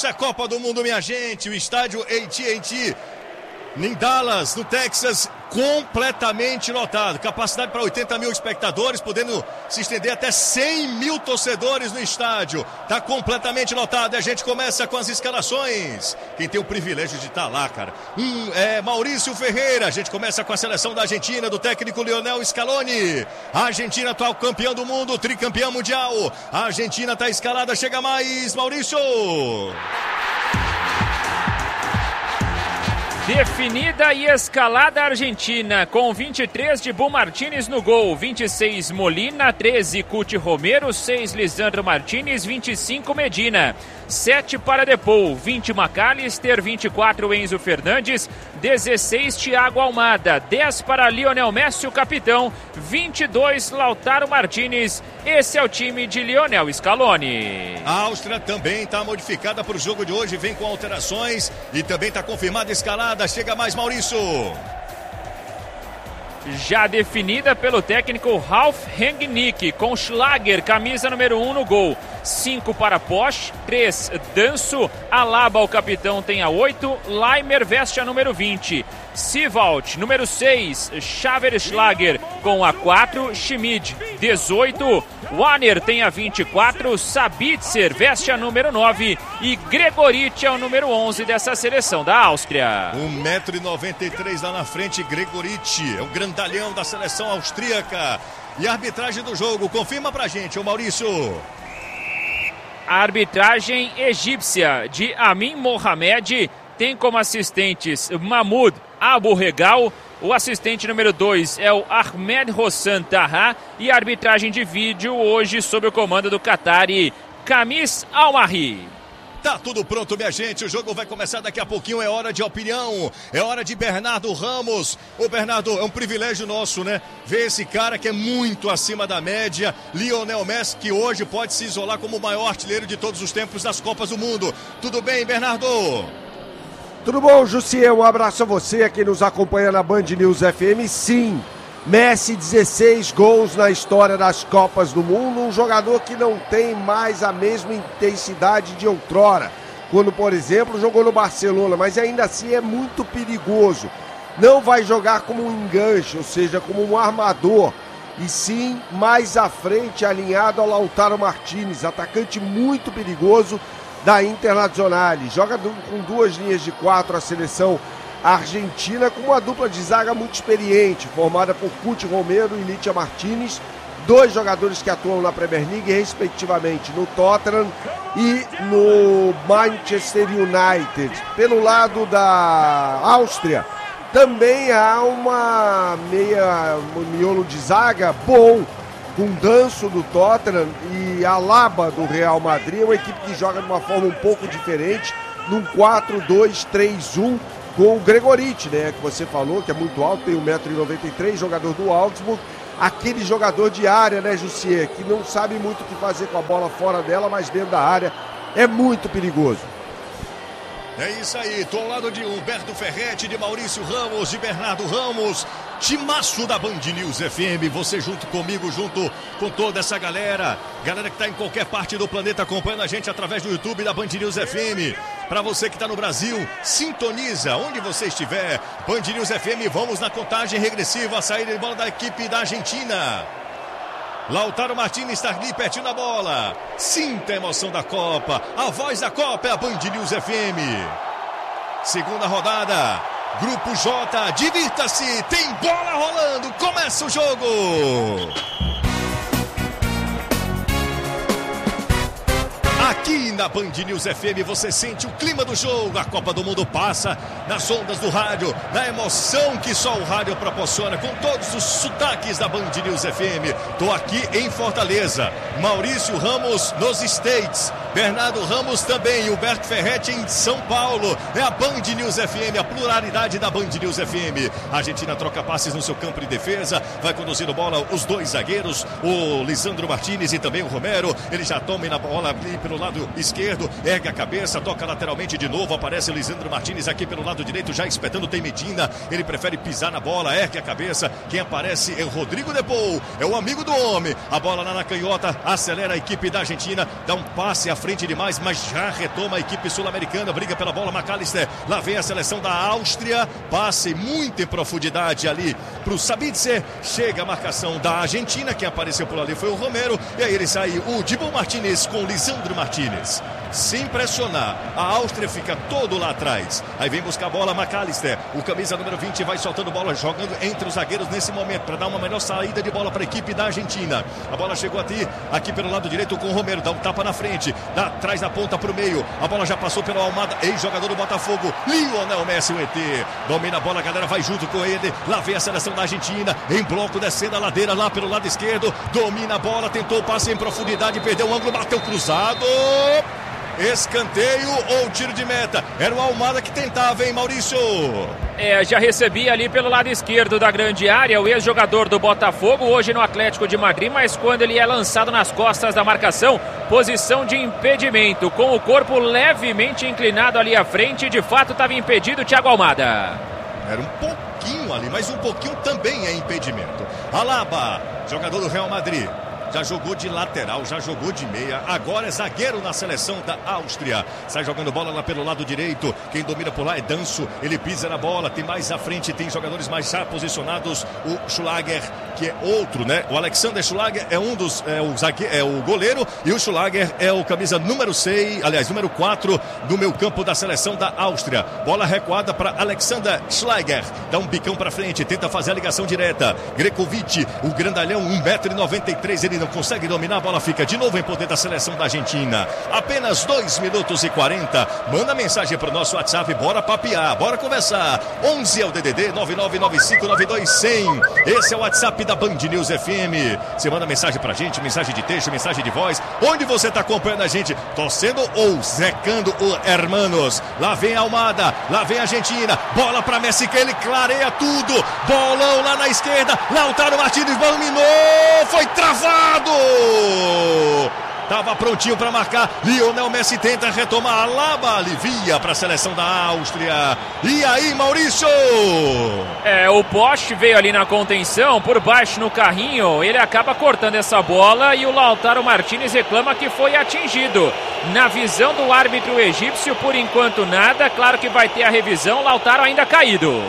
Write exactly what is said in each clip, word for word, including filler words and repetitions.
Essa Copa do Mundo, minha gente, o estádio A T and T em Dallas, no Texas, completamente lotado. Capacidade para oitenta mil espectadores, podendo se estender até cem mil torcedores no estádio. Está completamente lotado e a gente começa com as escalações. Quem tem o privilégio de estar lá, cara, um, é Maurício Ferreira. A gente começa com a seleção da Argentina, do técnico Lionel Scaloni. A Argentina, atual campeão do mundo, tricampeão mundial. A Argentina está escalada, chega mais, Maurício. Definida e escalada Argentina, com vinte e três de Bu Martínez no gol, vinte e seis Molina, treze Cuti Romero, seis Lisandro Martínez, vinte e cinco Medina, sete para Depou, vinte McAllister, vinte e quatro Enzo Fernandes, dezesseis Thiago Almada, dez para Lionel Messi, o capitão, vinte e dois Lautaro Martínez. Esse é o time de Lionel Scaloni. A Áustria também está modificada para o jogo de hoje, vem com alterações e também está confirmada a escalada. Chega mais, Maurício. Já definida pelo técnico Ralf Rangnick, com Schlager, camisa número um no gol. cinco para Posch, três Danso, Alaba, o capitão, tem a oito, Laimer veste a número vinte. Sivalt, número seis, Xaver Schlager com a quatro, Schmid, dezoito, Warner tem a vinte e quatro, Sabitzer veste a número nove e Gregoritsch é o número onze dessa seleção da Áustria. um metro e noventa e três lá na frente, Gregoritsch, é o grandalhão da seleção austríaca. E a arbitragem do jogo, confirma pra gente, ô Maurício. A arbitragem egípcia de Amin Mohamed tem como assistentes Mahmoud Abu Regal, o assistente número dois é o Ahmed Hossan Taha e a arbitragem de vídeo hoje sob o comando do Qatari Kamis Al-Mahri. Tá tudo pronto, minha gente, o jogo vai começar daqui a pouquinho, é hora de opinião, é hora de Bernardo Ramos. Ô Bernardo, é um privilégio nosso, né, ver esse cara que é muito acima da média, Lionel Messi, que hoje pode se isolar como o maior artilheiro de todos os tempos das Copas do Mundo. Tudo bem, Bernardo? Tudo bom, Jussier? Um abraço a você que nos acompanha na Band News F M. Sim, Messi, dezesseis gols na história das Copas do Mundo, um jogador que não tem mais a mesma intensidade de outrora, quando, por exemplo, jogou no Barcelona, mas ainda assim é muito perigoso. Não vai jogar como um enganche, ou seja, como um armador, e sim mais à frente, alinhado ao Lautaro Martínez, atacante muito perigoso da Internazionale. Joga com duas linhas de quatro a seleção argentina, com uma dupla de zaga muito experiente, formada por Cuti Romero e Licha Martínez, dois jogadores que atuam na Premier League, respectivamente no Tottenham e no Manchester United. Pelo lado da Áustria, também há uma meia um miolo de zaga bom, com Danso do Tottenham e Alaba do Real Madrid, uma equipe que joga de uma forma um pouco diferente, num quatro dois três um, com o Gregoritsch, né, que você falou, que é muito alto, tem um metro e noventa e três, jogador do Augsburg, aquele jogador de área, né, Jussier, que não sabe muito o que fazer com a bola fora dela, mas dentro da área é muito perigoso. É isso aí, tô ao lado de Humberto Ferretti, de Maurício Ramos, de Bernardo Ramos, timaço da Band News F M, você junto comigo, junto com toda essa galera, galera que tá em qualquer parte do planeta acompanhando a gente através do YouTube da Band News F M. Para você que tá no Brasil, sintoniza onde você estiver, Band News F M, vamos na contagem regressiva, a saída de bola da equipe da Argentina. Lautaro Martínez está ali pertinho da bola. Sinta a emoção da Copa. A voz da Copa é a Band News F M. Segunda rodada. Grupo J. Divirta-se. Tem bola rolando. Começa o jogo. Aqui na Band News F M você sente o clima do jogo. A Copa do Mundo passa nas ondas do rádio, na emoção que só o rádio proporciona, com todos os sotaques da Band News F M. Tô aqui em Fortaleza, Maurício Ramos nos States, Bernardo Ramos também, e Humberto Ferretti em São Paulo. É a Band News F M, a pluralidade da Band News F M. A Argentina troca passes no seu campo de defesa, vai conduzindo bola os dois zagueiros, o Lisandro Martínez e também o Romero. Ele já toma na bola ali pelo lado esquerdo, ergue a cabeça, toca lateralmente de novo, aparece o Lisandro Martínez aqui pelo lado direito, já espetando, tem Medina, ele prefere pisar na bola, ergue a cabeça, quem aparece é o Rodrigo Depou, é o amigo do homem, a bola lá na canhota, acelera a equipe da Argentina, dá um passe à frente demais, mas já retoma a equipe sul-americana, briga pela bola, McAllister, lá vem a seleção da Áustria, passe muito em profundidade ali para o Sabitzer, chega a marcação da Argentina, quem apareceu por ali foi o Romero, e aí ele sai o Dibu Martinez com o Lisandro Martinez. Sem pressionar, a Áustria fica todo lá atrás, aí vem buscar a bola McAllister, o camisa número vinte vai soltando bola, jogando entre os zagueiros nesse momento, para dar uma melhor saída de bola para a equipe da Argentina. A bola chegou aqui, aqui pelo lado direito com o Romero, dá um tapa na frente, dá atrás da ponta para o meio, a bola já passou pelo Almada, ex-jogador do Botafogo, Lionel Messi, o E T, domina a bola, a galera vai junto com ele, lá vem a seleção da Argentina, em bloco, descendo a ladeira lá pelo lado esquerdo, domina a bola, tentou o passe em profundidade, perdeu o ângulo, bateu cruzado, escanteio ou tiro de meta, era o Almada que tentava, hein, Maurício? É, já recebia ali pelo lado esquerdo da grande área o ex-jogador do Botafogo, hoje no Atlético de Madrid, mas quando ele é lançado nas costas da marcação, posição de impedimento, com o corpo levemente inclinado ali à frente, de fato estava impedido o Thiago Almada. Era um pouquinho ali, mas um pouquinho também é impedimento. Alaba, jogador do Real Madrid, já jogou de lateral, já jogou de meia, agora é zagueiro na seleção da Áustria. Sai jogando bola lá pelo lado direito, quem domina por lá é Danso, ele pisa na bola, tem mais à frente, tem jogadores mais já posicionados, o Schlager, que é outro, né? O Alexander Schlager é um dos, é o, zague, é o goleiro, e o Schlager é o camisa número seis, aliás, número quatro do meio campo da seleção da Áustria. Bola recuada para Alexander Schlager, dá um bicão para frente, tenta fazer a ligação direta. Grekovic, o grandalhão, um metro e noventa e três, ele não consegue dominar, a bola fica de novo em poder da seleção da Argentina. Apenas dois minutos e quarenta. Manda mensagem para o nosso WhatsApp, bora papear, bora conversar. onze é o D D D nove nove nove cinco nove dois zero zero. Esse é o WhatsApp da Band News F M. Você manda mensagem pra gente, mensagem de texto, mensagem de voz. Onde você está acompanhando a gente? Torcendo ou zecando o Hermanos? Lá vem a Almada, lá vem a Argentina. Bola para Messi, que ele clareia tudo. Bolão lá na esquerda. Lautaro Martínez dominou. Foi travado. Tava prontinho para marcar. Lionel Messi tenta retomar. Alaba alivia para a seleção da Áustria. E aí, Maurício? É, o poste veio ali na contenção, por baixo no carrinho. Ele acaba cortando essa bola e o Lautaro Martínez reclama que foi atingido. Na visão do árbitro egípcio, por enquanto nada. Claro que vai ter a revisão. Lautaro ainda caído.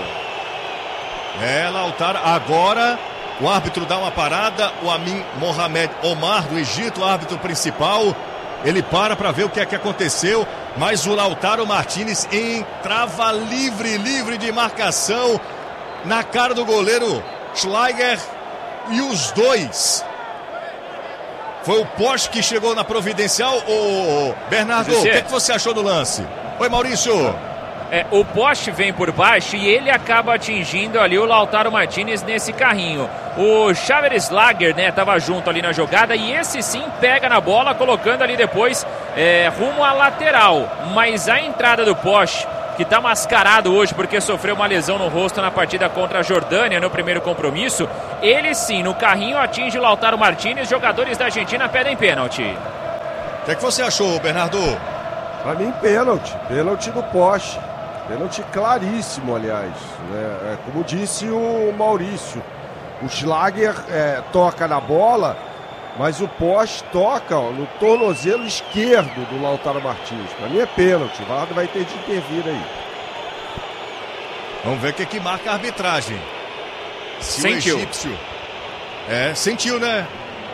É, Lautaro agora. O árbitro dá uma parada, o Amin Mohamed Omar do Egito, o árbitro principal, ele para para ver o que é que aconteceu, mas o Lautaro Martínez entrava livre, livre de marcação na cara do goleiro Schlager, e os dois. Foi o poste que chegou na providencial. Ô, Bernardo, o que, é que você achou do lance? Oi, Maurício. É, o poste vem por baixo e ele acaba atingindo ali o Lautaro Martínez nesse carrinho. O Xavier Schlager, né, tava junto ali na jogada e esse sim pega na bola, colocando ali depois é, rumo à lateral. Mas a entrada do poste, que tá mascarado hoje porque sofreu uma lesão no rosto na partida contra a Jordânia no primeiro compromisso, ele sim, no carrinho, atinge o Lautaro Martínez. Jogadores da Argentina pedem pênalti. O que é que você achou, Bernardo? Pra mim, pênalti. Pênalti do poste. Pênalti claríssimo, aliás. É, é, como disse o Maurício, o Schlager é, toca na bola, mas o poste toca ó, no tornozelo esquerdo do Lautaro Martínez. Para mim é pênalti. O V A R vai ter de intervir aí. Vamos ver o que, que marca a arbitragem. Se sentiu. O egípcio. É, sentiu, né?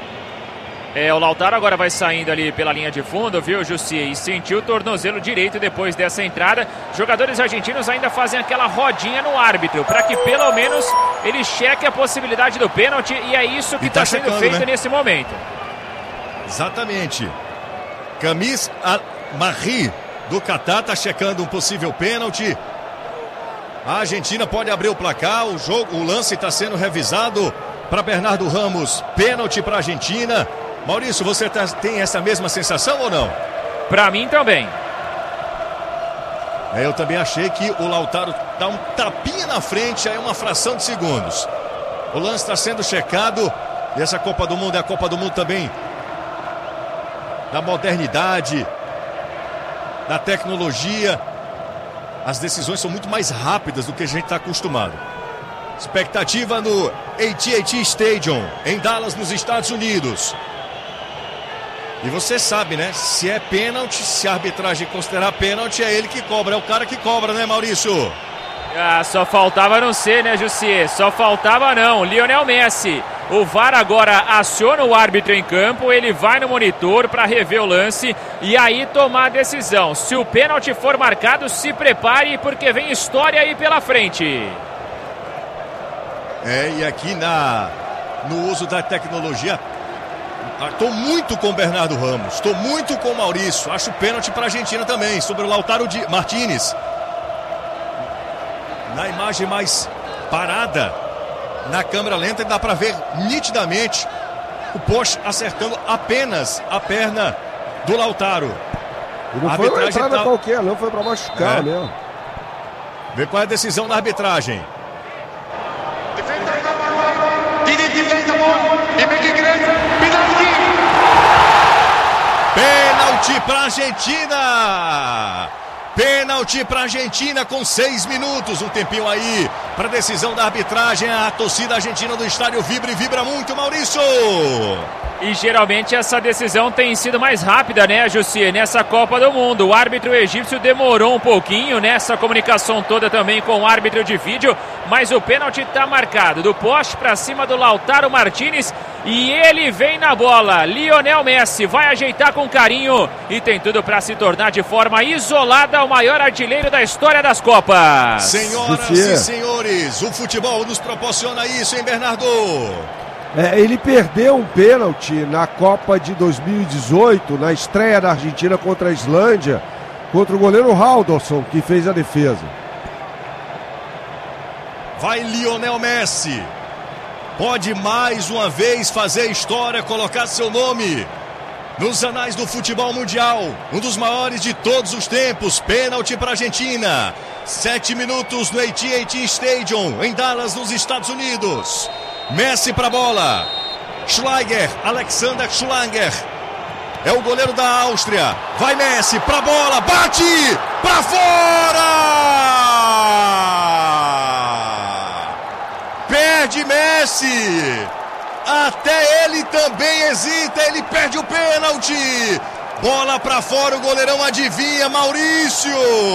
É, o Lautaro agora vai saindo ali pela linha de fundo, viu, Jussi? E sentiu o tornozelo direito depois dessa entrada. Jogadores argentinos ainda fazem aquela rodinha no árbitro, para que pelo menos ele cheque a possibilidade do pênalti, e é isso que está tá sendo checando, feito, né, nesse momento. Exatamente. Camis Al-Mahri do Catar está checando um possível pênalti. A Argentina pode abrir o placar, o jogo, o lance está sendo revisado para Bernardo Ramos. Pênalti para a Argentina. Maurício, você tá, tem essa mesma sensação ou não? Para mim também. É, eu também achei que o Lautaro dá um tapinha na frente, aí uma fração de segundos. O lance está sendo checado. E essa Copa do Mundo é a Copa do Mundo também da modernidade, da tecnologia. As decisões são muito mais rápidas do que a gente está acostumado. Expectativa no A T and T Stadium, em Dallas, nos Estados Unidos. E você sabe, né? Se é pênalti, se a arbitragem considerar pênalti, é ele que cobra, é o cara que cobra, né, Maurício? Ah, só faltava não ser, né, Jussier? Só faltava não. Lionel Messi. O V A R agora aciona o árbitro em campo, ele vai no monitor para rever o lance e aí tomar a decisão. Se o pênalti for marcado, se prepare porque vem história aí pela frente. É, e aqui na, no uso da tecnologia, estou muito com o Bernardo Ramos, estou muito com o Maurício. Acho pênalti para a Argentina também, sobre o Lautaro Martínez. Na imagem mais parada, na câmera lenta, dá para ver nitidamente o Posch acertando apenas a perna do Lautaro. E não a foi uma entrada tá... qualquer, não, foi para machucar é. mesmo. Vê qual é a decisão da arbitragem. Pênalti para a Argentina! Pênalti para a Argentina com seis minutos, um tempinho aí para a decisão da arbitragem. A torcida argentina do estádio vibra e vibra muito, Maurício. E geralmente essa decisão tem sido mais rápida, né, Jussier, nessa Copa do Mundo. O árbitro egípcio demorou um pouquinho nessa comunicação toda também com o árbitro de vídeo, mas o pênalti está marcado. Do poste para cima do Lautaro Martínez e ele vem na bola. Lionel Messi vai ajeitar com carinho e tem tudo para se tornar de forma isolada o maior artilheiro da história das Copas. Senhoras Jussier. e senhores, o futebol nos proporciona isso, hein, Bernardo? É, ele perdeu um pênalti na Copa de dois mil e dezoito, na estreia da Argentina contra a Islândia, contra o goleiro Halldórsson, que fez a defesa. Vai Lionel Messi. Pode mais uma vez fazer história, colocar seu nome nos anais do futebol mundial. Um dos maiores de todos os tempos. Pênalti para a Argentina. Sete minutos no A T and T Stadium, em Dallas, nos Estados Unidos. Messi para a bola. Schlager, Alexander Schlager. É o goleiro da Áustria. Vai Messi para a bola. Bate para fora! Perde Messi. Até ele também hesita. Ele perde o pênalti. Bola para fora, o goleirão adivinha, Maurício.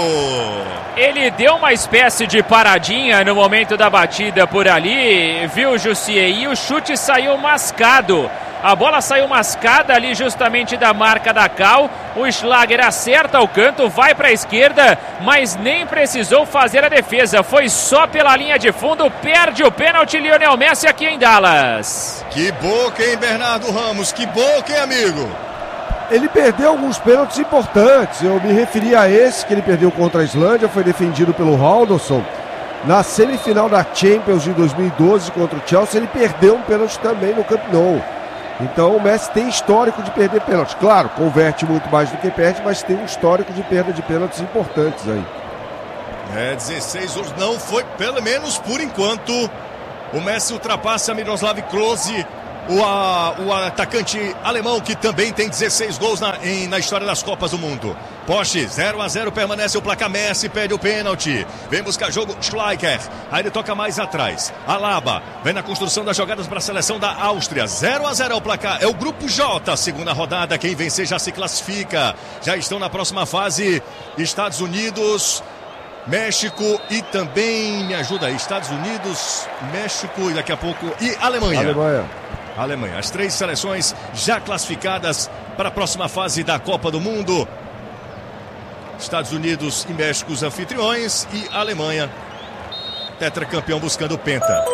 Ele deu uma espécie de paradinha no momento da batida por ali, viu, Jussier? E o chute saiu mascado. A bola saiu mascada ali justamente da marca da Cal. O Schlager acerta o canto, vai para a esquerda, mas nem precisou fazer a defesa. Foi só pela linha de fundo, perde o pênalti Lionel Messi aqui em Dallas. Que boca, hein, Bernardo Ramos? Que boca, hein, amigo? Ele perdeu alguns pênaltis importantes. Eu me referi a esse que ele perdeu contra a Islândia, foi defendido pelo Halldórsson. Na semifinal da Champions de dois mil e doze contra o Chelsea, ele perdeu um pênalti também no Camp Nou. Então o Messi tem histórico de perder pênaltis. Claro, converte muito mais do que perde, mas tem um histórico de perda de pênaltis importantes aí. É, dezesseis hoje não foi, pelo menos por enquanto. O Messi ultrapassa Miroslav Klose, o, a, o atacante alemão, que também tem dezesseis gols na, em, na história das Copas do Mundo. Poste, zero a zero, permanece o placar. Messi perde o pênalti. Vem buscar jogo Schleicher. Aí ele toca mais atrás. Alaba vem na construção das jogadas para a seleção da Áustria. zero a zero é o placar. É o grupo J, segunda rodada. Quem vencer já se classifica. Já estão na próxima fase Estados Unidos, México e também, me ajuda aí, Estados Unidos, México e daqui a pouco e Alemanha. Alemanha. Alemanha. As três seleções já classificadas para a próxima fase da Copa do Mundo. Estados Unidos e México os anfitriões e Alemanha, tetracampeão, buscando o penta.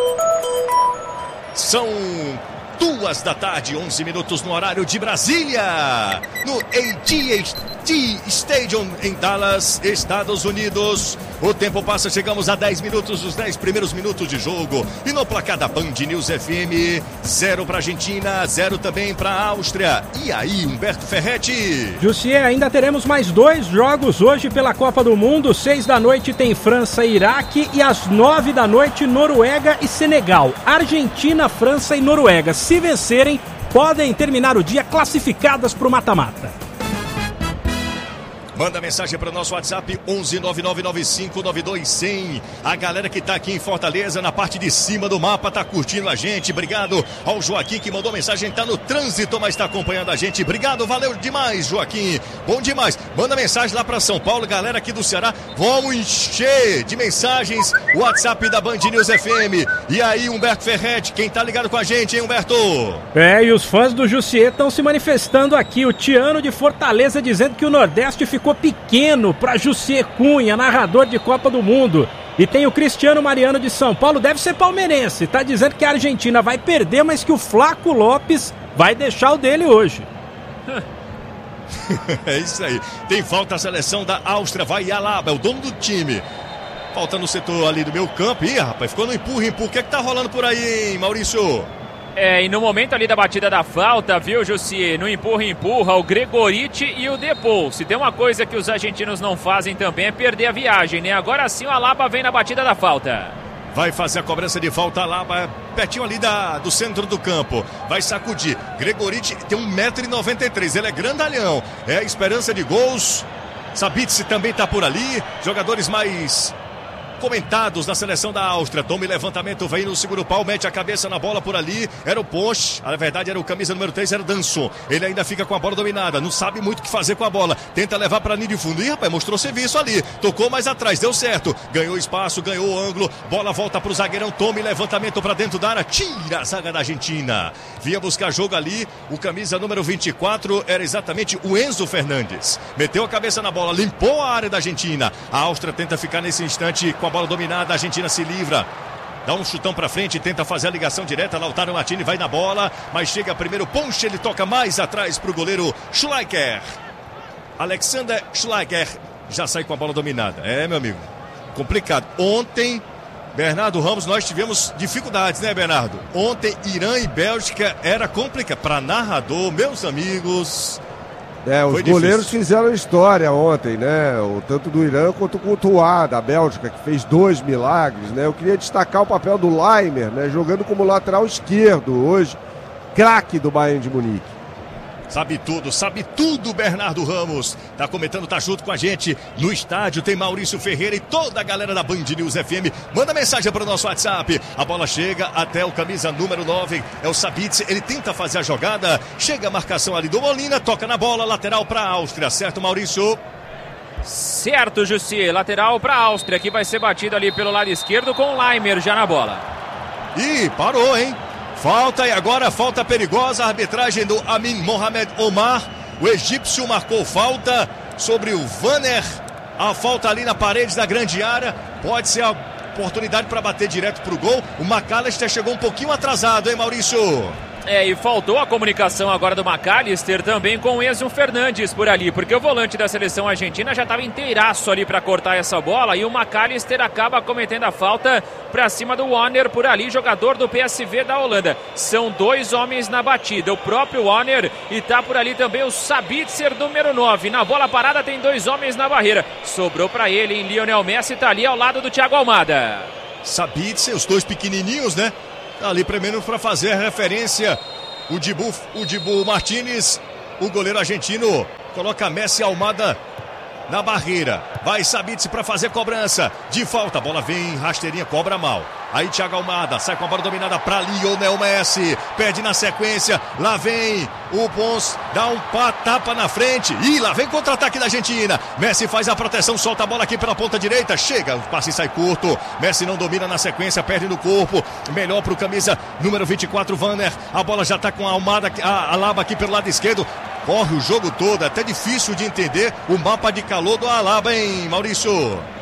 São duas da tarde, onze minutos no horário de Brasília, no A T and T Stadium em Dallas, Estados Unidos. O tempo passa, chegamos a dez minutos, os dez primeiros minutos de jogo. E no placar da Band News F M, zero para a Argentina, zero também para a Áustria. E aí, Humberto Ferretti? Jussier, ainda teremos mais dois jogos hoje pela Copa do Mundo. Seis da noite tem França e Iraque e às nove da noite Noruega e Senegal. Argentina, França e Noruega. Se vencerem, podem terminar o dia classificadas para o mata-mata. Manda mensagem para o nosso WhatsApp onze nove nove nove cinco nove dois zero zero. A galera que tá aqui em Fortaleza, na parte de cima do mapa, tá curtindo a gente. Obrigado ao Joaquim que mandou mensagem, tá no trânsito, mas tá acompanhando a gente. Obrigado, valeu demais, Joaquim. Bom demais. Manda mensagem lá para São Paulo, galera aqui do Ceará. Vamos encher de mensagens o WhatsApp da Band News F M. E aí, Humberto Ferretti, quem tá ligado com a gente, hein, Humberto? É, e os fãs do Jussier estão se manifestando aqui. O Tiano de Fortaleza dizendo que o Nordeste ficou pequeno para Jussier Cunha, narrador de Copa do Mundo. E tem o Cristiano Mariano de São Paulo, deve ser palmeirense. Tá dizendo que a Argentina vai perder, mas que o Flaco Lopes vai deixar o dele hoje. É isso aí. Tem falta a seleção da Áustria. Vai Alaba, é o dono do time. Falta no setor ali do meio campo. Ih, rapaz, ficou no empurra, empurra. O que é que tá rolando por aí, hein, Maurício? É, e no momento ali da batida da falta, viu, Jussier? No empurra, empurra, o Gregoriti e o Depou. Se tem uma coisa que os argentinos não fazem também é perder a viagem, né? Agora sim o Alaba vem na batida da falta. Vai fazer a cobrança de falta lá, pertinho ali da, do centro do campo. Vai sacudir. Gregoriti tem um metro e noventa e três. Ele é grandalhão. É a esperança de gols. Sabitzer também tá por ali. Jogadores mais comentados na seleção da Áustria. Toma levantamento, vem no segundo pau, mete a cabeça na bola por ali. Era o Ponche, na verdade era o camisa número três, era o Danson. Ele ainda fica com a bola dominada, não sabe muito o que fazer com a bola. Tenta levar para a linha de fundo. Ih, rapaz, mostrou serviço ali. Tocou mais atrás, deu certo. Ganhou espaço, ganhou o ângulo. Bola volta para o zagueirão, tome levantamento para dentro da área. Tira a zaga da Argentina. Vinha buscar jogo ali. O camisa número vinte e quatro era exatamente o Enzo Fernandes. Meteu a cabeça na bola, limpou a área da Argentina. A Áustria tenta ficar nesse instante com a bola dominada, a Argentina se livra, dá um chutão pra frente, tenta fazer a ligação direta. Lautaro Martini vai na bola, mas chega primeiro Ponche, ele toca mais atrás pro goleiro Schleicher. Alexander Schleicher já sai com a bola dominada. É, meu amigo, complicado. Ontem, Bernardo Ramos, nós tivemos dificuldades, né, Bernardo? Ontem, Irã e Bélgica era complicado. Para narrador, meus amigos, É, os goleiros fizeram história ontem, né? O, tanto do Irã quanto o Courtois, da Bélgica, que fez dois milagres, né? Eu queria destacar o papel do Laimer, né? Jogando como lateral esquerdo hoje, craque do Bayern de Munique. Sabe tudo, sabe tudo, Bernardo Ramos. Tá comentando, tá junto com a gente. No estádio tem Maurício Ferreira e toda a galera da Band News F M. Manda mensagem para o nosso WhatsApp. A bola chega até o camisa número nove. É o Sabitzer, ele tenta fazer a jogada. Chega a marcação ali do Molina, toca na bola, lateral para a Áustria. Certo, Maurício? Certo, Jussier. Lateral para a Áustria, que vai ser batido ali pelo lado esquerdo com o Laimer já na bola. Ih, parou, hein? Falta, e agora falta perigosa, a arbitragem do Amin Mohamed Omar. O egípcio marcou falta sobre o Vanner. A falta ali na parede da grande área. Pode ser a oportunidade para bater direto para o gol. O McAllister chegou um pouquinho atrasado, hein, Maurício? É, e faltou a comunicação agora do McAllister também com o Enzo Fernandes por ali, porque o volante da seleção argentina já estava inteiraço ali para cortar essa bola e o McAllister acaba cometendo a falta para cima do Warner por ali, jogador do P S V da Holanda. São dois homens na batida, o próprio Warner e tá por ali também o Sabitzer, número nove. Na bola parada tem dois homens na barreira. Sobrou para ele, em Lionel Messi, tá ali ao lado do Thiago Almada. Sabitzer, os dois pequenininhos, né? Ali primeiro para fazer a referência, o Dibu, o Dibu Martínez, o goleiro argentino, coloca Messi Almada na barreira. Vai Sabitzer para fazer cobrança de falta. A bola vem rasteirinha, cobra mal. Aí Thiago Almada sai com a bola dominada para Lionel Messi. Perde na sequência. Lá vem o Pons, dá um pá, tapa na frente. E lá vem contra-ataque da Argentina. Messi faz a proteção, solta a bola aqui pela ponta direita. Chega, o passe sai curto. Messi não domina na sequência, perde no corpo. Melhor para o camisa número vinte e quatro, Vanner. A bola já está com a Almada, a Alaba aqui pelo lado esquerdo. Corre o jogo todo, é até difícil de entender o mapa de calor do Alaba, hein, Maurício?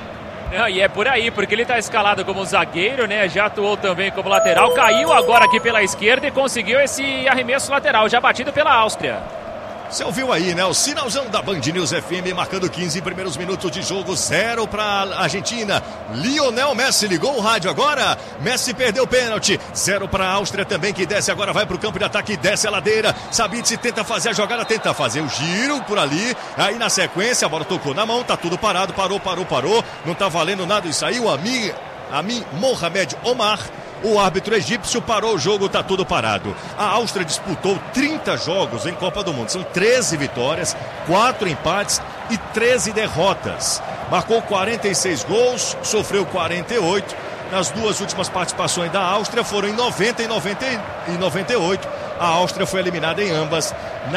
Não, e é por aí, porque ele está escalado como zagueiro, né? Já atuou também como lateral, caiu agora aqui pela esquerda e conseguiu esse arremesso lateral, já batido pela Áustria. Você ouviu aí, né? O sinalzão da Band News F M marcando quinze primeiros minutos de jogo, zero para a Argentina. Lionel Messi ligou o rádio agora. Messi perdeu o pênalti. Zero para a Áustria também, que desce agora, vai para o campo de ataque, desce a ladeira. Sabitzer tenta fazer a jogada, tenta fazer o giro por ali. Aí na sequência, a bola tocou na mão, tá tudo parado, parou, parou, parou. Não tá valendo nada isso aí. O Amin, Amin Mohamed Omar, o árbitro egípcio, parou o jogo, tá tudo parado. A Áustria disputou trinta jogos em Copa do Mundo. São treze vitórias, quatro empates, e treze derrotas. Marcou quarenta e seis gols, sofreu quarenta e oito. Nas duas últimas participações da Áustria foram em noventa e noventa e oito. A Áustria foi eliminada em ambas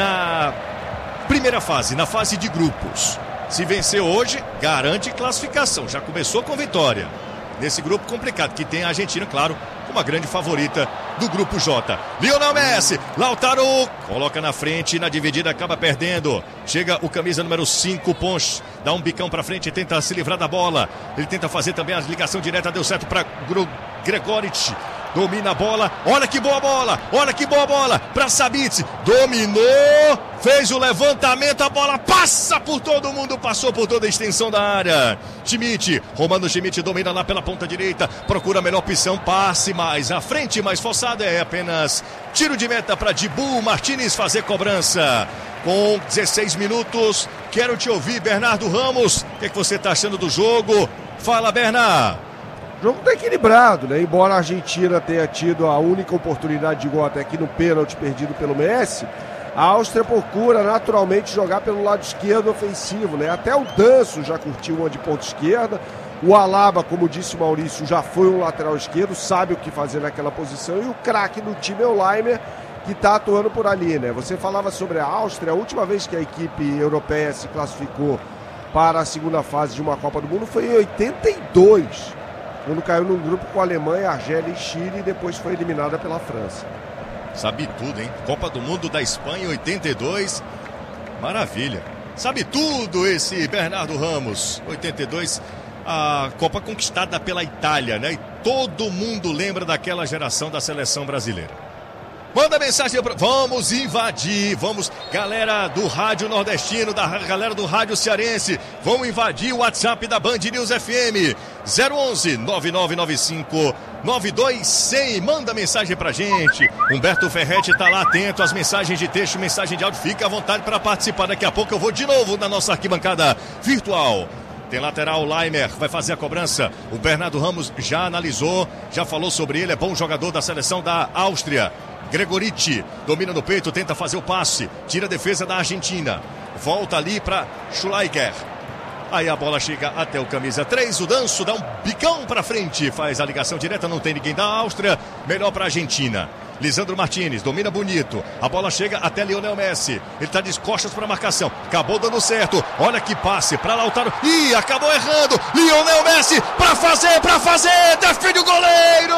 na primeira fase, na fase de grupos. Se vencer hoje, garante classificação. Já começou com vitória. Nesse grupo complicado, que tem a Argentina, claro, como a grande favorita do grupo J. Lionel Messi, Lautaro, coloca na frente, na dividida acaba perdendo. Chega o camisa número cinco, Ponch, dá um bicão pra frente e tenta se livrar da bola. Ele tenta fazer também a ligação direta, deu certo para Gregoric. Domina a bola, olha que boa bola, olha que boa bola para Sabitzer, dominou, fez o levantamento, a bola passa por todo mundo, passou por toda a extensão da área. Schmidt, Romano Schmidt domina lá pela ponta direita, procura a melhor opção, passe mais à frente, mais forçada, é apenas tiro de meta para Dibu Martínez fazer cobrança. Com dezesseis minutos, quero te ouvir, Bernardo Ramos, o que, é que você está achando do jogo? Fala, Bernardo. O jogo está equilibrado, né? Embora a Argentina tenha tido a única oportunidade de gol até aqui no pênalti perdido pelo Messi, a Áustria procura naturalmente jogar pelo lado esquerdo ofensivo, né? Até o Danso já curtiu uma de ponta esquerda. O Alaba, como disse o Maurício, já foi um lateral esquerdo, sabe o que fazer naquela posição. E o craque do time é o Laimer, que está atuando por ali, né? Você falava sobre a Áustria, a última vez que a equipe europeia se classificou para a segunda fase de uma Copa do Mundo foi em oitenta e dois. Quando caiu num grupo com a Alemanha, Argélia e Chile e depois foi eliminada pela França. Sabe tudo, hein? Copa do Mundo da Espanha, oitenta e dois. Maravilha. Sabe tudo esse Bernardo Ramos. oitenta e dois, a Copa conquistada pela Itália, né? E todo mundo lembra daquela geração da seleção brasileira. Manda mensagem pra... Vamos invadir, vamos, galera do rádio nordestino, da galera do rádio cearense, vamos invadir o WhatsApp da Band News F M, zero onze, nove nove nove cinco, nove dois zero zero, manda mensagem pra gente. Humberto Ferretti tá lá atento às mensagens de texto, mensagem de áudio, fica à vontade para participar. Daqui a pouco eu vou de novo na nossa arquibancada virtual. Tem lateral, o Laimer vai fazer a cobrança. O Bernardo Ramos já analisou, já falou sobre ele, é bom jogador da seleção da Áustria. Gregoric domina no peito, tenta fazer o passe, tira a defesa da Argentina, volta ali para Schleicher. Aí a bola chega até o camisa três, o Danso dá um bicão para frente, faz a ligação direta, não tem ninguém da Áustria, melhor para a Argentina. Lisandro Martínez domina bonito, a bola chega até Lionel Messi, ele está de costas para a marcação, acabou dando certo, olha que passe para Lautaro, ih, acabou errando, Lionel Messi para fazer, para fazer, defende o goleiro!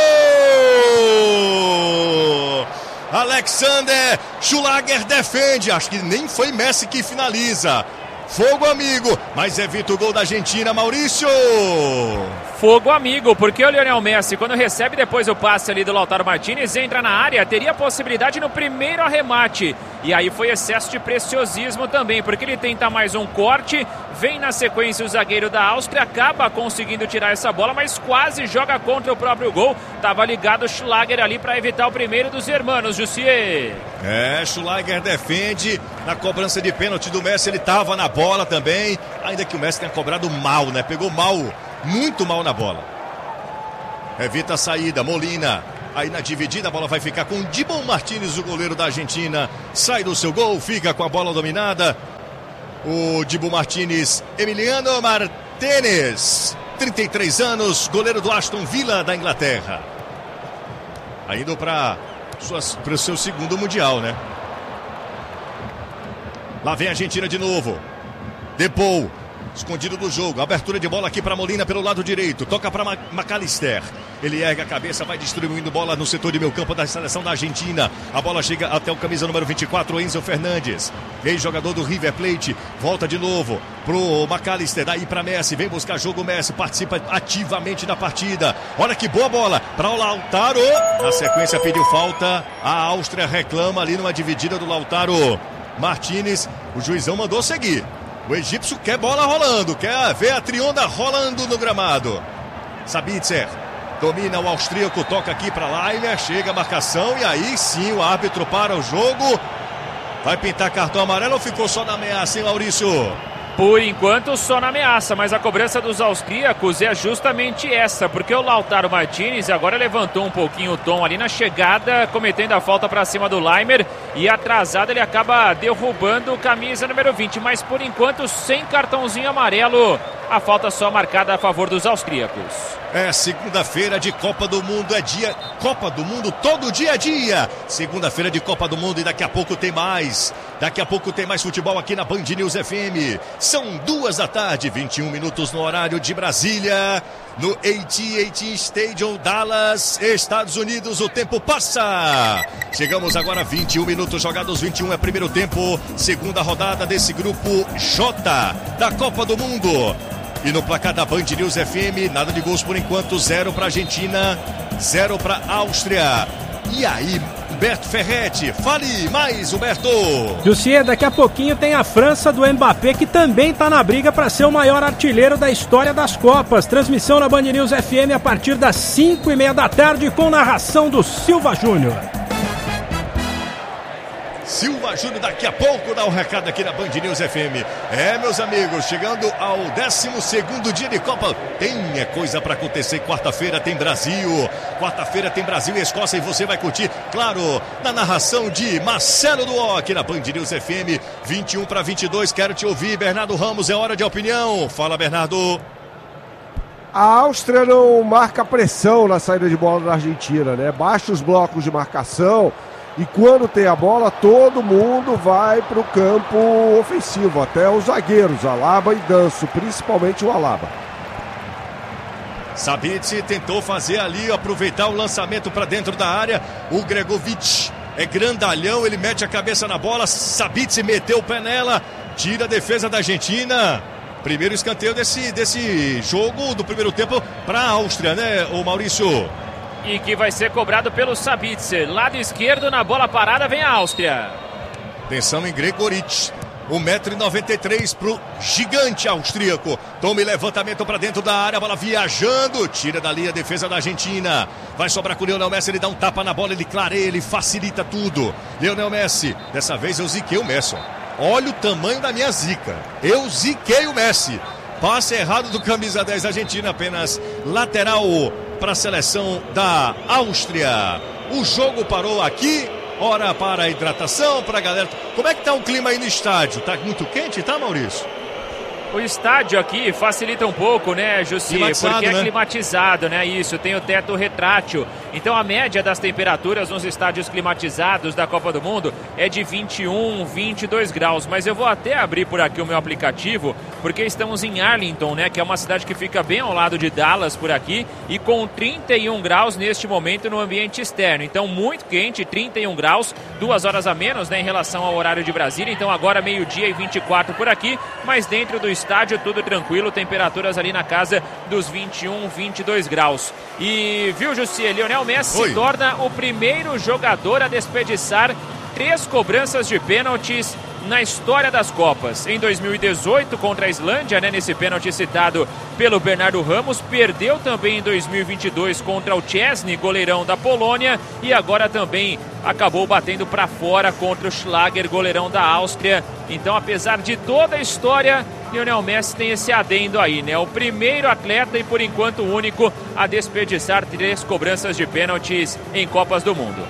Alexander Schleicher defende, acho que nem foi Messi que finaliza. Fogo amigo, mas evita o gol da Argentina, Maurício. Fogo amigo, porque o Lionel Messi, quando recebe depois o passe ali do Lautaro Martínez, entra na área, teria possibilidade no primeiro arremate. E aí foi excesso de preciosismo também, porque ele tenta mais um corte, vem na sequência o zagueiro da Áustria, acaba conseguindo tirar essa bola, mas quase joga contra o próprio gol. Tava ligado o Schleicher ali para evitar o primeiro dos hermanos, Jussier. É, Schleicher defende na cobrança de pênalti do Messi, ele tava na bola também, ainda que o Messi tenha cobrado mal, né? Pegou mal, muito mal na bola. Evita a saída, Molina. Aí na dividida a bola vai ficar com Dibu Martínez, o goleiro da Argentina. Sai do seu gol, fica com a bola dominada. O Dibu Martínez, Emiliano Martínez, trinta e três anos, goleiro do Aston Villa da Inglaterra. Indo para o seu segundo mundial, né? Lá vem a Argentina de novo. Depou, escondido do jogo, abertura de bola aqui para Molina pelo lado direito, toca para McAllister, ele ergue a cabeça, vai distribuindo bola no setor de meio campo da seleção da Argentina, a bola chega até o camisa número vinte e quatro, Enzo Fernandes, ex-jogador do River Plate, volta de novo pro McAllister, daí para Messi, vem buscar jogo Messi, participa ativamente da partida, olha que boa bola para o Lautaro, na sequência pediu falta, a Áustria reclama ali numa dividida do Lautaro Martínez, o juizão mandou seguir. O egípcio quer bola rolando, quer ver a trionda rolando no gramado. Sabitzer domina o austríaco, toca aqui para Laimer, chega a marcação e aí sim o árbitro para o jogo. Vai pintar cartão amarelo ou ficou só na ameaça, hein, Maurício? Por enquanto, só na ameaça, mas a cobrança dos austríacos é justamente essa, porque o Lautaro Martinez agora levantou um pouquinho o tom ali na chegada, cometendo a falta para cima do Laimer, e atrasado ele acaba derrubando camisa número vinte, mas por enquanto sem cartãozinho amarelo, a falta só marcada a favor dos austríacos. É segunda-feira de Copa do Mundo, é dia Copa do Mundo todo dia a dia. Segunda-feira de Copa do Mundo e daqui a pouco tem mais. Daqui a pouco tem mais futebol aqui na Band News F M. São duas da tarde, vinte e um minutos no horário de Brasília. No A T and T Stadium, Dallas, Estados Unidos, o tempo passa. Chegamos agora a vinte e um minutos jogados, vinte e um é primeiro tempo. Segunda rodada desse grupo J da Copa do Mundo. E no placar da Band News F M, nada de gols por enquanto, zero para Argentina, zero para Áustria. E aí, Humberto Ferretti, fale mais, Humberto. Jussier, daqui a pouquinho tem a França do Mbappé, que também está na briga para ser o maior artilheiro da história das Copas. Transmissão na Band News F M a partir das cinco e meia da tarde, com narração do Silva Júnior. Silva Júnior daqui a pouco dá o um recado aqui na Band News F M. É, meus amigos, chegando ao décimo segundo dia de Copa. Tem é coisa para acontecer. Quarta-feira tem Brasil. Quarta-feira tem Brasil e Escócia e você vai curtir, claro, na narração de Marcelo Duó aqui na Band News F M. vinte e um para vinte e dois, quero te ouvir. Bernardo Ramos, é hora de opinião. Fala, Bernardo. A Áustria não marca pressão na saída de bola da Argentina, né? Baixa os blocos de marcação. E quando tem a bola, todo mundo vai para o campo ofensivo, até os zagueiros, Alaba e Danso, principalmente o Alaba. Sabitzer tentou fazer ali, aproveitar o lançamento para dentro da área. O Gregovic é grandalhão, ele mete a cabeça na bola. Sabitzer meteu o pé nela, tira a defesa da Argentina. Primeiro escanteio desse, desse jogo do primeiro tempo para a Áustria, né, o Maurício? E que vai ser cobrado pelo Sabitzer. Lado esquerdo, na bola parada, vem a Áustria. Atenção em Gregovic. um metro e noventa e três pro gigante austríaco. Tome levantamento para dentro da área, a bola viajando. Tira dali a defesa da Argentina. Vai sobrar com o Lionel Messi, ele dá um tapa na bola, ele clareia, ele facilita tudo. Lionel Messi, dessa vez eu ziquei o Messi. Olha o tamanho da minha zica. Eu ziquei o Messi. Passe errado do camisa dez da Argentina, apenas lateral para a seleção da Áustria. O jogo parou aqui, hora para a hidratação, para a galera. Como é que tá o clima aí no estádio? Tá muito quente, tá, Maurício? O estádio aqui facilita um pouco, né, Jussi? Porque é né? climatizado, né? Isso, tem o teto retrátil. Então a média das temperaturas nos estádios climatizados da Copa do Mundo é de vinte e um, vinte e dois graus. Mas eu vou até abrir por aqui o meu aplicativo, porque estamos em Arlington, né? Que é uma cidade que fica bem ao lado de Dallas por aqui, e com trinta e um graus neste momento no ambiente externo. Então muito quente, trinta e um graus, duas horas a menos, né, em relação ao horário de Brasília. Então agora meio-dia e vinte e quatro por aqui, mas dentro do estádio tudo tranquilo, temperaturas ali na casa dos vinte e um, vinte e dois graus. E viu, Jussi, Lionel Messi Oi. se torna o primeiro jogador a desperdiçar três cobranças de pênaltis na história das Copas. Em dois mil e dezoito, contra a Islândia, né, nesse pênalti citado pelo Bernardo Ramos, perdeu também em dois mil e vinte e dois contra o Szczesny, goleirão da Polônia, e agora também acabou batendo para fora contra o Schlager, goleirão da Áustria. Então, apesar de toda a história, Lionel Messi tem esse adendo aí, né? O primeiro atleta e, por enquanto, o único a desperdiçar três cobranças de pênaltis em Copas do Mundo.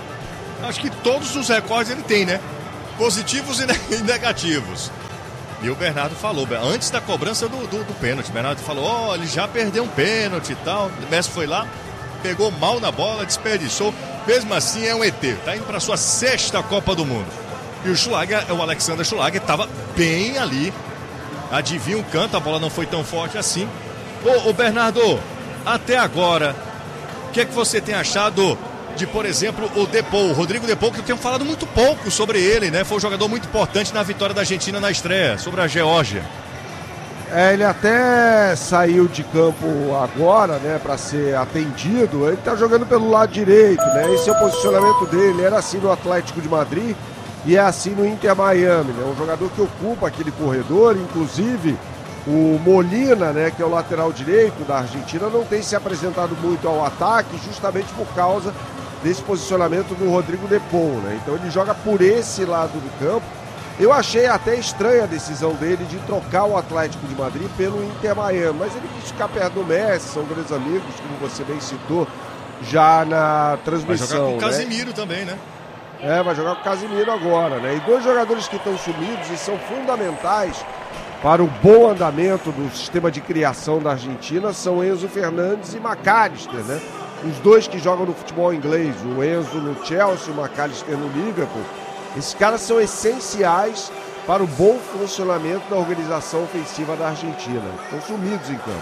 Acho que todos os recordes ele tem, né? Positivos e negativos. E o Bernardo falou, antes da cobrança do, do, do pênalti, o Bernardo falou, ó, oh, ele já perdeu um pênalti e tal. O Messi foi lá, pegou mal na bola, desperdiçou. Mesmo assim é um E T, tá indo para sua sexta Copa do Mundo. E o Schlager, o Alexander Schlager, estava bem ali. Adivinha um canto, a bola não foi tão forte assim. Ô, ô Bernardo, até agora, o que é que você tem achado de, por exemplo, o Depou, o Rodrigo Depou, que eu tenho falado muito pouco sobre ele, né? Foi um jogador muito importante na vitória da Argentina na estreia, sobre a Geórgia. É, ele até saiu de campo agora, né, para ser atendido. Ele tá jogando pelo lado direito, né? Esse é o posicionamento dele. Era assim no Atlético de Madrid e é assim no Inter Miami, né? Um jogador que ocupa aquele corredor, inclusive o Molina, né, que é o lateral direito da Argentina, não tem se apresentado muito ao ataque, justamente por causa desse posicionamento do Rodrigo Depou, né? Então ele joga por esse lado do campo Eu achei até estranha a decisão dele de trocar o Atlético de Madrid pelo Inter Miami, mas ele quis ficar perto do Messi, são grandes amigos, como você bem citou já na transmissão. Vai jogar com o né? Casemiro também, né? É, vai jogar com o Casemiro agora, né? E dois jogadores que estão sumidos e são fundamentais para o bom andamento do sistema de criação da Argentina são Enzo Fernandes e McAllister, né? Os dois que jogam no futebol inglês, o Enzo no Chelsea, o McAllister no Liverpool. Esses caras são essenciais para o bom funcionamento da organização ofensiva da Argentina. Estão sumidos em campo.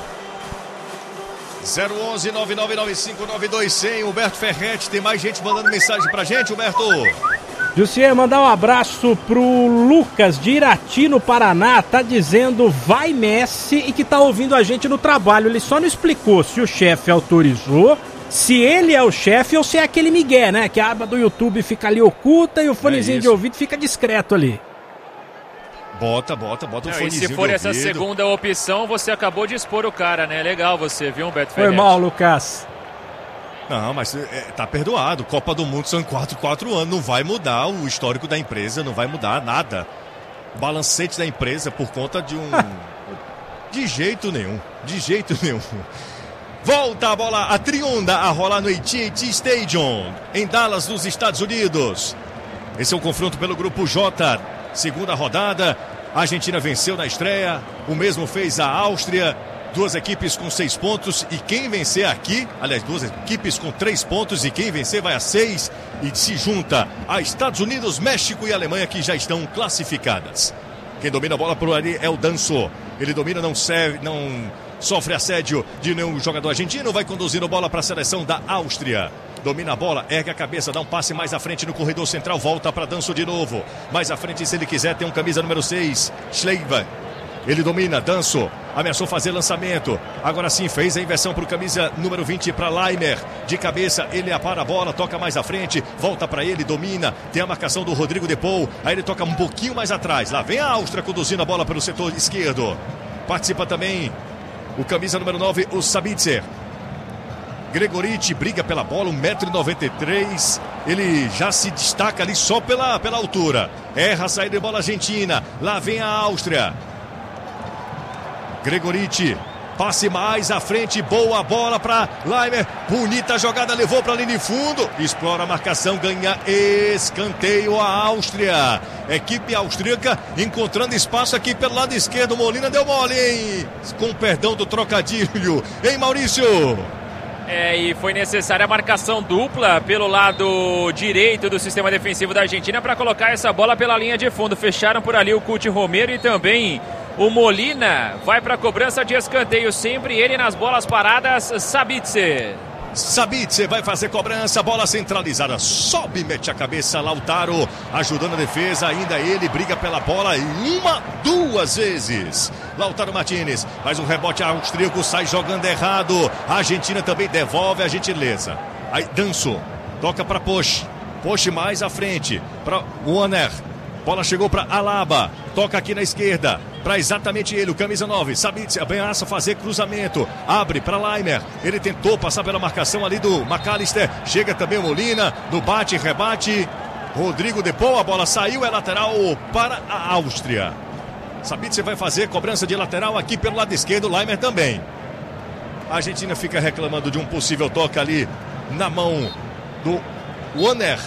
zero onze nove nove nove cinco nove dois zero zero, Humberto Ferretti, tem mais gente mandando mensagem pra gente, Humberto. Jussier, mandar um abraço pro Lucas de Irati, no Paraná, tá dizendo vai Messi e que tá ouvindo a gente no trabalho. Ele só não explicou se o chefe autorizou, se ele é o chefe ou se é aquele migué, né? Que a aba do YouTube fica ali oculta e o fonezinho é de ouvido fica discreto ali. Bota, bota, bota o não, fonezinho. E se for de essa ouvido. segunda opção, você acabou de expor o cara, né? Legal você, viu, Humberto Foi Ferretti? mal, Lucas. Não, mas é, tá perdoado. Copa do Mundo são quatro, quatro anos. Não vai mudar o histórico da empresa, não vai mudar nada. O balancete da empresa por conta de um... de jeito nenhum. De jeito nenhum. Volta a bola, a Trionda a rolar no A T and T Stadium, em Dallas, nos Estados Unidos. Esse é o confronto pelo Grupo J. Segunda rodada. A Argentina venceu na estreia. O mesmo fez a Áustria. Duas equipes com seis pontos. E quem vencer aqui, aliás, duas equipes com três pontos. E quem vencer vai a seis. E se junta a Estados Unidos, México e Alemanha, que já estão classificadas. Quem domina a bola por ali é o Danso. Ele domina, não serve, não sofre assédio de nenhum jogador argentino. Vai conduzindo a bola para a seleção da Áustria. Domina a bola, ergue a cabeça, dá um passe mais à frente no corredor central, volta para Danso de novo. Mais à frente, se ele quiser, tem um camisa número seis, Schleiber. Ele domina, Danso, ameaçou fazer lançamento. Agora sim, fez a inversão para o camisa número vinte para Laimer. De cabeça, ele apara a bola, toca mais à frente, volta para ele, domina. Tem a marcação do Rodrigo De Paul. Aí ele toca um pouquinho mais atrás. Lá vem a Áustria conduzindo a bola pelo setor esquerdo. Participa também o camisa número nove, o Sabitzer. Gregoriti briga pela bola, um metro e noventa e três. Ele já se destaca ali só pela, pela altura. Erra a saída de bola argentina. Lá vem a Áustria. Gregoriti, passe mais à frente, boa bola para Laimer. Bonita jogada, levou para a linha de fundo. Explora a marcação, ganha escanteio a Áustria. Equipe austríaca encontrando espaço aqui pelo lado esquerdo. Molina deu mole, hein? Com perdão do trocadilho. Hein, Maurício? É, e foi necessária a marcação dupla pelo lado direito do sistema defensivo da Argentina para colocar essa bola pela linha de fundo. Fecharam por ali o Cuti Romero e também o Molina. Vai para a cobrança de escanteio, sempre ele nas bolas paradas, Sabitzer. Sabitzer vai fazer cobrança, bola centralizada, sobe, mete a cabeça, Lautaro ajudando a defesa, ainda ele briga pela bola uma, duas vezes. Lautaro Martínez faz um rebote austríaco, sai jogando errado. A Argentina também devolve a gentileza. Aí Danso toca para Poch, Poch mais à frente para Warner. Bola chegou para Alaba, toca aqui na esquerda, para exatamente ele, o camisa nove, Sabitzer ameaça fazer cruzamento, abre para Laimer, ele tentou passar pela marcação ali do McAllister, chega também o Molina, no bate, rebate, Rodrigo De Paul, a bola saiu, é lateral para a Áustria. Sabitzer vai fazer cobrança de lateral aqui pelo lado esquerdo, Laimer também. A Argentina fica reclamando de um possível toque ali na mão do Warner.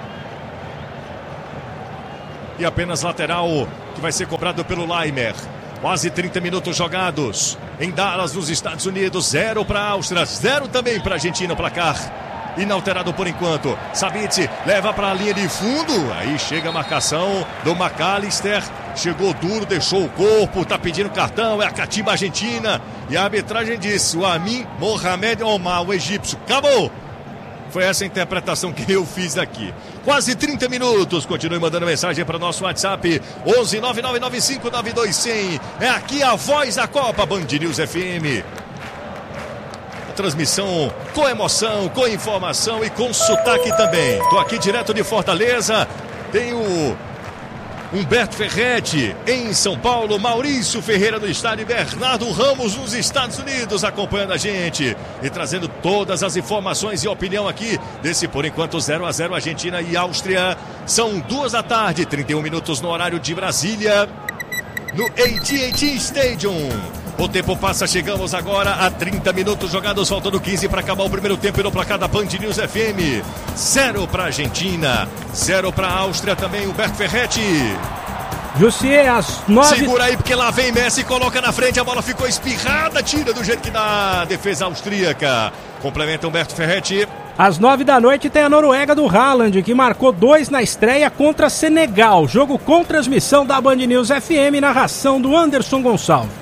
E apenas lateral que vai ser cobrado pelo Laimer. Quase trinta minutos jogados em Dallas, nos Estados Unidos. Zero para a Áustria, zero também para a Argentina. Placar inalterado por enquanto. Sabitzer leva para a linha de fundo. Aí chega a marcação do McAllister. Chegou duro, deixou o corpo, tá pedindo cartão. É a catimba argentina. E a arbitragem disse: o Amin Mohamed Omar, o egípcio. Acabou! Foi essa a interpretação que eu fiz aqui. Quase trinta minutos. Continue mandando mensagem para o nosso WhatsApp. onze nove nove nove cinco nove dois zero zero. É aqui a voz da Copa, Band News F M. A transmissão com emoção, com informação e com sotaque também. Estou aqui direto de Fortaleza. Tenho Humberto Ferretti em São Paulo, Maurício Ferreira no estádio, Bernardo Ramos nos Estados Unidos acompanhando a gente e trazendo todas as informações e opinião aqui desse, por enquanto, zero a zero Argentina e Áustria. São duas da tarde, trinta e um minutos no horário de Brasília, no A T and T Stadium. O tempo passa, chegamos agora a trinta minutos jogados, faltando quinze para acabar o primeiro tempo e no placar da Band News F M. Zero para a Argentina, zero para a Áustria também, Humberto Ferretti. Jussier, às nove... Segura aí, porque lá vem Messi, coloca na frente, a bola ficou espirrada, tira do jeito que dá a defesa austríaca. Complementa Humberto Ferretti. Às nove da noite tem a Noruega do Haaland, que marcou dois na estreia contra Senegal. Jogo com transmissão da Band News F M, narração do Anderson Gonçalves.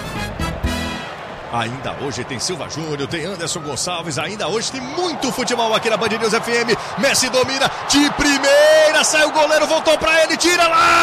Ainda hoje tem Silva Júnior, tem Anderson Gonçalves, ainda hoje tem muito futebol aqui na Band News F M. Messi domina de primeira, sai o goleiro, voltou pra ele, tira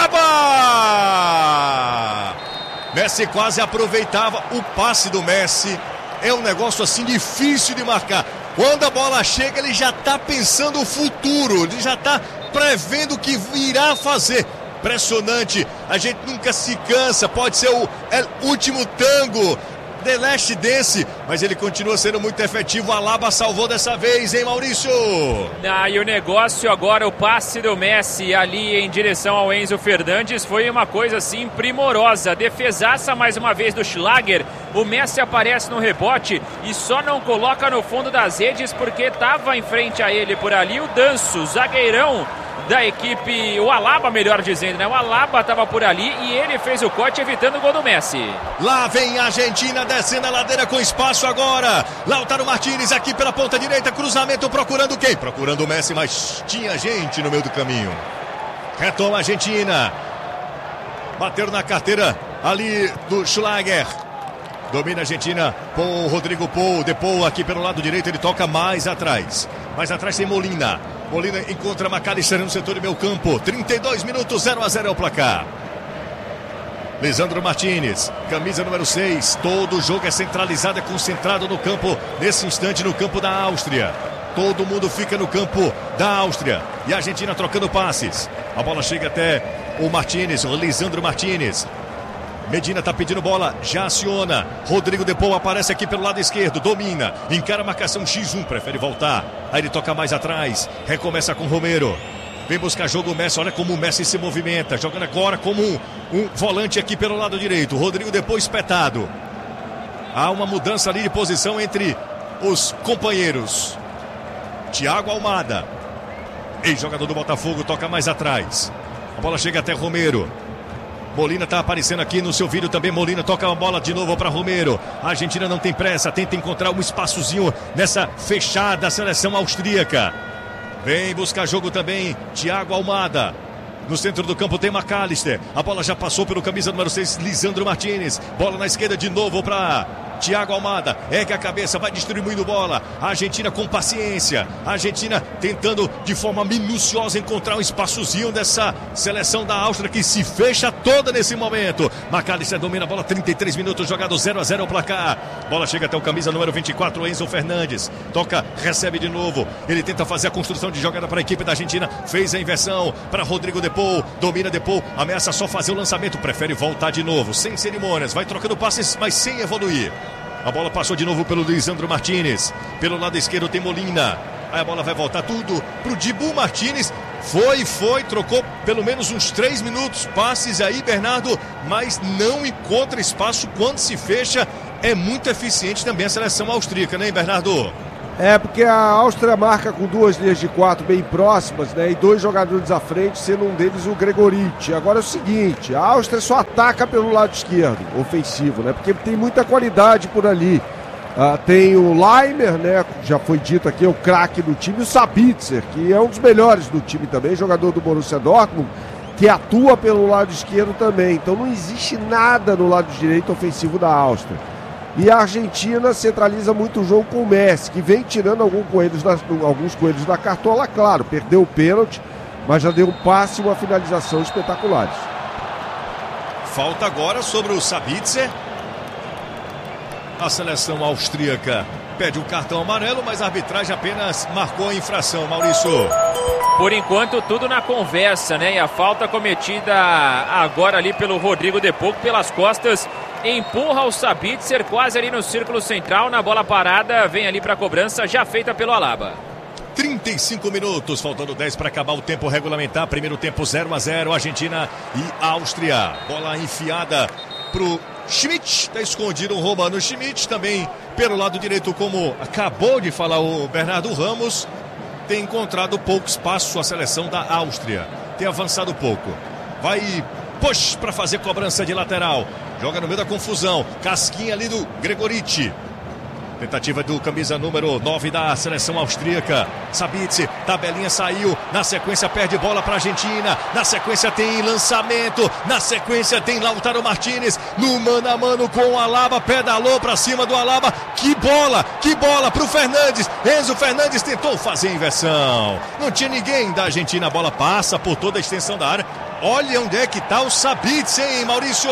lá! Messi quase aproveitava o passe do Messi. É um negócio assim difícil de marcar. Quando a bola chega, ele já tá pensando o futuro, ele já tá prevendo o que irá fazer. Impressionante, a gente nunca se cansa, pode ser o El último tango The Last Dance, mas ele continua sendo muito efetivo. Alaba salvou dessa vez, hein, Maurício? Ah, e o negócio agora, o passe do Messi ali em direção ao Enzo Fernandes foi uma coisa assim primorosa. Defesaça mais uma vez do Schlager. O Messi aparece no rebote e só não coloca no fundo das redes porque estava em frente a ele por ali o Danso, zagueirão da equipe, o Alaba, melhor dizendo, né? O Alaba estava por ali e ele fez o corte evitando o gol do Messi. Lá vem a Argentina descendo a ladeira com espaço agora. Lautaro Martínez aqui pela ponta direita, cruzamento procurando quem? Procurando o Messi, mas tinha gente no meio do caminho. Retoma a Argentina. Bateram na carteira ali do Schlager. Domina a Argentina com o Rodrigo Pou. Depou aqui pelo lado direito, ele toca mais atrás. Mais atrás tem Molina. Molina encontra McAllister no setor do meio campo. trinta e dois minutos, zero a zero é o placar. Lisandro Martínez, camisa número seis. Todo o jogo é centralizado, é concentrado no campo, nesse instante no campo da Áustria. Todo mundo fica no campo da Áustria. E a Argentina trocando passes. A bola chega até o Martínez, o Lisandro Martínez. Medina tá pedindo bola, já aciona. Rodrigo Depou aparece aqui pelo lado esquerdo, domina, encara a marcação xis um, prefere voltar. Aí ele toca mais atrás, recomeça com Romero. Vem buscar jogo o Messi, olha como o Messi se movimenta, jogando agora como um, um volante aqui pelo lado direito. Rodrigo Depou espetado. Há uma mudança ali de posição entre os companheiros. Thiago Almada, ex-jogador do Botafogo, toca mais atrás. A bola chega até Romero. Molina está aparecendo aqui no seu vídeo também. Molina toca a bola de novo para Romero. A Argentina não tem pressa, tenta encontrar um espaçozinho nessa fechada seleção austríaca. Vem buscar jogo também Thiago Almada. No centro do campo tem McAllister. A bola já passou pelo camisa número seis, Lisandro Martínez. Bola na esquerda de novo para Thiago Almada. Ergue a cabeça, vai distribuindo bola. A Argentina com paciência. A Argentina tentando de forma minuciosa encontrar um espaçozinho dessa seleção da Áustria que se fecha toda nesse momento. McAllister domina a bola, trinta e três minutos jogado, zero a zero o placar. Bola chega até o camisa número vinte e quatro, Enzo Fernandes. Toca, recebe de novo. Ele tenta fazer a construção de jogada para a equipe da Argentina. Fez a inversão para Rodrigo Depou. Domina Depou, ameaça só fazer o lançamento. Prefere voltar de novo, sem cerimônias. Vai trocando passes, mas sem evoluir. A bola passou de novo pelo Lisandro Martínez. Pelo lado esquerdo tem Molina. Aí a bola vai voltar tudo pro Dibu Martínez. Foi, foi, trocou pelo menos uns três minutos. Passes aí, Bernardo, mas não encontra espaço quando se fecha. É muito eficiente também a seleção austríaca, né, Bernardo? É, porque a Áustria marca com duas linhas de quatro bem próximas, né? E dois jogadores à frente, sendo um deles o Gregoriti. Agora é o seguinte, a Áustria só ataca pelo lado esquerdo, ofensivo, né? Porque tem muita qualidade por ali. Ah, tem o Leimer, né? Já foi dito aqui, é o craque do time. O Sabitzer, que é um dos melhores do time também, jogador do Borussia Dortmund, que atua pelo lado esquerdo também. Então não existe nada no lado direito ofensivo da Áustria. E a Argentina centraliza muito o jogo com o Messi, que vem tirando alguns coelhos da, alguns coelhos da cartola, claro. Perdeu o pênalti, mas já deu um passe e uma finalização espetaculares. Falta agora sobre o Sabitzer. A seleção austríaca pede um cartão amarelo, mas a arbitragem apenas marcou a infração, Maurício. Por enquanto, tudo na conversa, né? E a falta cometida agora ali pelo Rodrigo de Pouco, pelas costas, empurra o Sabitzer quase ali no círculo central, na bola parada, vem ali para a cobrança, já feita pelo Alaba. trinta e cinco minutos, faltando dez para acabar o tempo regulamentar. Primeiro tempo zero a zero, Argentina e Áustria. Bola enfiada pro Schmidt, tá escondido o Romano Schmidt, também pelo lado direito, como acabou de falar o Bernardo Ramos, tem encontrado pouco espaço a seleção da Áustria, tem avançado pouco. Vai push para fazer cobrança de lateral, joga no meio da confusão, casquinha ali do Gregorici. Tentativa do camisa número nove da seleção austríaca. Sabitzer, tabelinha saiu. Na sequência perde bola para a Argentina. Na sequência tem lançamento. Na sequência tem Lautaro Martinez no mano a mano com o Alaba. Pedalou para cima do Alaba. Que bola, que bola para o Fernandes. Enzo Fernandes tentou fazer a inversão. Não tinha ninguém da Argentina. A bola passa por toda a extensão da área. Olha onde é que está o Sabitzer, hein, Maurício?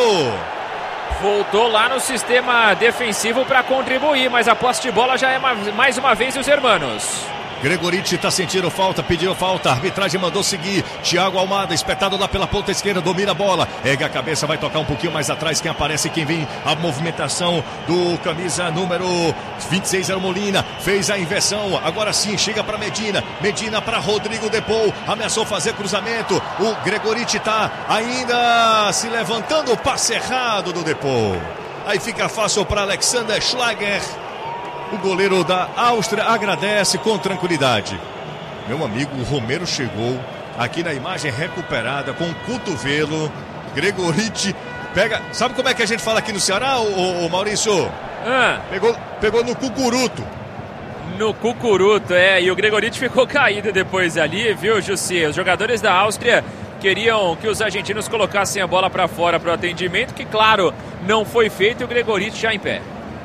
Voltou lá no sistema defensivo para contribuir, mas a posse de bola já é mais uma vez os hermanos. Gregorici está sentindo falta, pediu falta, a arbitragem mandou seguir. Thiago Almada, espetado lá pela ponta esquerda, domina a bola, ergue a cabeça, vai tocar um pouquinho mais atrás. Quem aparece, quem vem, a movimentação do camisa número vinte e seis, era o Molina, fez a inversão, agora sim, chega para Medina, Medina para Rodrigo de Paul, ameaçou fazer cruzamento, o Gregorici está ainda se levantando, o passe errado do de Paul. Aí fica fácil para Alexander Schlager. O goleiro da Áustria agradece com tranquilidade. Meu amigo, o Romero chegou aqui na imagem recuperada com o cotovelo. Gregorici pega... Sabe como é que a gente fala aqui no Ceará, ô, ô Maurício? Ah. Pegou, pegou no cucuruto. No cucuruto, é. E o Gregorici ficou caído depois ali, viu, Jussi? Os jogadores da Áustria queriam que os argentinos colocassem a bola para fora para o atendimento, que, claro, não foi feito, e o Gregorici já em pé.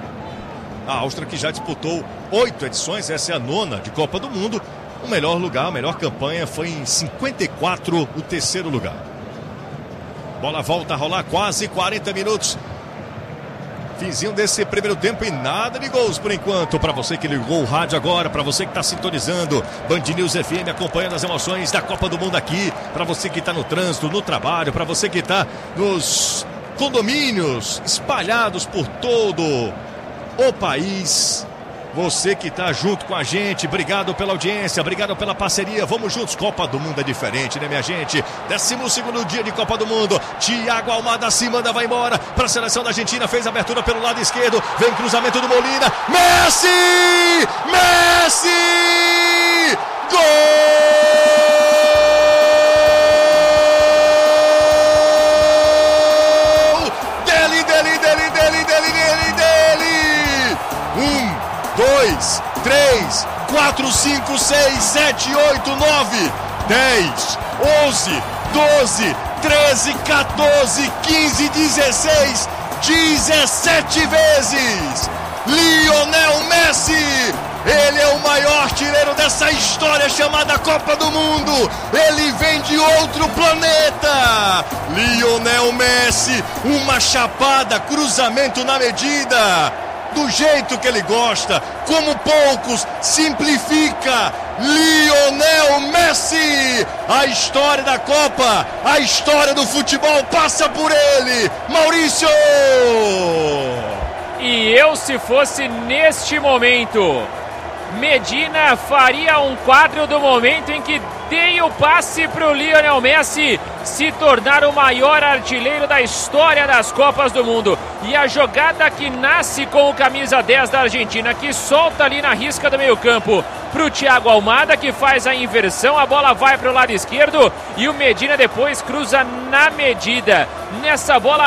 A Áustria, que já disputou oito edições, essa é a nona de Copa do Mundo. O melhor lugar, a melhor campanha foi em cinquenta e quatro, o terceiro lugar. Bola volta a rolar, quase quarenta minutos. Finzinho desse primeiro tempo e nada de gols por enquanto. Para você que ligou o rádio agora, para você que está sintonizando Band News F M, acompanhando as emoções da Copa do Mundo aqui. Para você que está no trânsito, no trabalho, para você que está nos condomínios espalhados por todo o país, você que está junto com a gente, obrigado pela audiência, obrigado pela parceria, vamos juntos. Copa do Mundo é diferente, né, minha gente? décimo segundo dia de Copa do Mundo. Thiago Almada se manda, vai embora para a seleção da Argentina, fez a abertura pelo lado esquerdo, vem cruzamento do Molina, Messi! Messi! Gol! Dele, dele, dele, dele, dele, dele, dele! Um, dois, três, quatro, cinco, seis, sete, oito, nove, dez, onze, doze, treze, quatorze, quinze, dezesseis, dezessete vezes. Lionel Messi, ele é o maior artilheiro dessa história chamada Copa do Mundo. Ele vem de outro planeta. Lionel Messi, uma chapada, cruzamento na medida, do jeito que ele gosta, como poucos, simplifica. Lionel Messi, a história da Copa, a história do futebol passa por ele. Maurício! E eu, se fosse neste momento, Medina faria um quadro do momento em que dei o passe para o Lionel Messi se tornar o maior artilheiro da história das Copas do Mundo. E a jogada que nasce com o camisa dez da Argentina, que solta ali na risca do meio campo para o Thiago Almada, que faz a inversão, a bola vai para o lado esquerdo e o Medina depois cruza na medida. Nessa bola